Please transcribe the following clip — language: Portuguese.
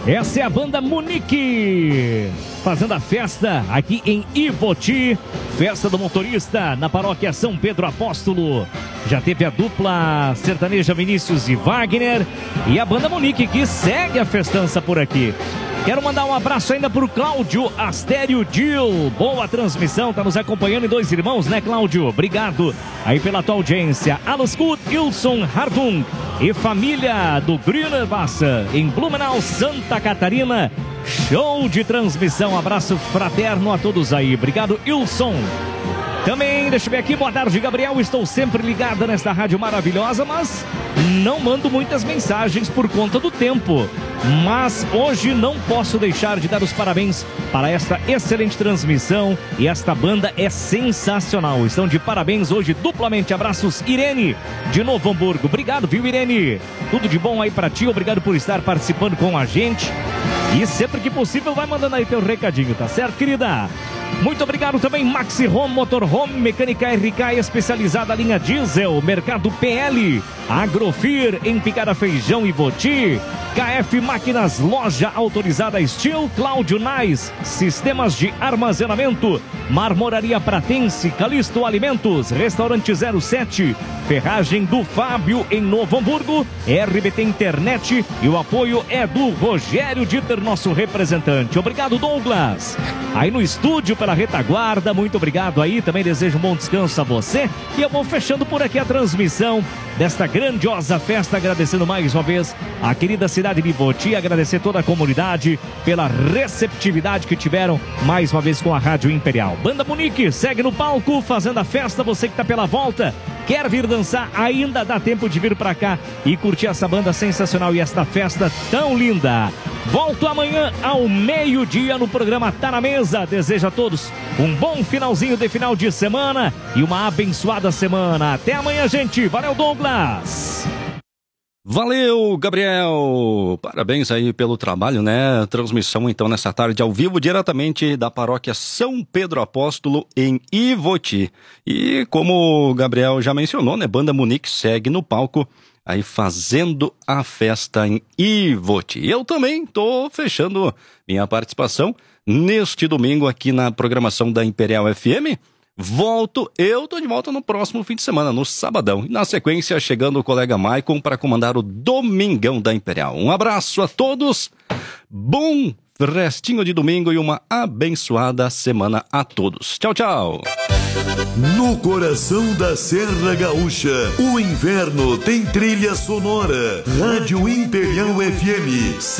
Essa é a banda Munique, fazendo a festa aqui em Ivoti. Festa do motorista na paróquia São Pedro Apóstolo. Já teve a dupla sertaneja Vinícius e Wagner. E a banda Munique que segue a festança por aqui. Quero mandar um abraço ainda pro Cláudio Astério Dil. Boa transmissão, tá nos acompanhando em Dois Irmãos, né, Cláudio? Obrigado aí pela tua audiência. Aluscut, Ilson Hartung e família do Grüner Bassa em Blumenau, Santa Catarina. Show de transmissão, abraço fraterno a todos aí. Obrigado, Ilson. Também, deixa eu ver aqui, boa tarde, Gabriel. Estou sempre ligada nesta rádio maravilhosa, mas não mando muitas mensagens por conta do tempo. Mas hoje não posso deixar de dar os parabéns para esta excelente transmissão. E esta banda é sensacional. Estão de parabéns hoje duplamente. Abraços, Irene, de Novo Hamburgo. Obrigado, viu, Irene? Tudo de bom aí para ti. Obrigado por estar participando com a gente. E sempre que possível, vai mandando aí teu recadinho, tá certo, querida? Muito obrigado também, Maxi Home, Motorhome, Mecânica RK especializada linha diesel, Mercado PL, Agrofir, em Picada Feijão e Voti, KF Máquinas, loja autorizada Steel, Cláudio Nais, Sistemas de Armazenamento, Marmoraria Pratense, Calisto Alimentos, Restaurante 07, Ferragem do Fábio em Novo Hamburgo, RBT Internet e o apoio é do Rogério Dieter, nosso representante. Obrigado, Douglas. Aí no estúdio pela retaguarda, muito obrigado aí, também desejo um bom descanso a você e eu vou fechando por aqui a transmissão desta grandiosa festa, agradecendo mais uma vez a querida cidade de Voti, agradecer toda a comunidade pela receptividade que tiveram mais uma vez com a Rádio Imperial. Banda Munique segue no palco fazendo a festa, você que está pela volta, quer vir dançar, ainda dá tempo de vir para cá e curtir essa banda sensacional e esta festa tão linda. Volto amanhã ao meio-dia no programa Tá na Mesa. Desejo a todos um bom finalzinho de final de semana e uma abençoada semana. Até amanhã, gente. Valeu, Douglas. Valeu, Gabriel. Parabéns aí pelo trabalho, né? Transmissão então nessa tarde ao vivo diretamente da paróquia São Pedro Apóstolo em Ivoti. E como o Gabriel já mencionou, né? Banda Munique segue no palco aí fazendo a festa em Ivoti. Eu também tô fechando minha participação neste domingo aqui na programação da Imperial FM. Eu tô de volta no próximo fim de semana, no sabadão. E na sequência, chegando o colega Maicon para comandar o Domingão da Imperial. Um abraço a todos, bom restinho de domingo e uma abençoada semana a todos. Tchau, tchau. No coração da Serra Gaúcha, o inverno tem trilha sonora. Rádio Imperial FM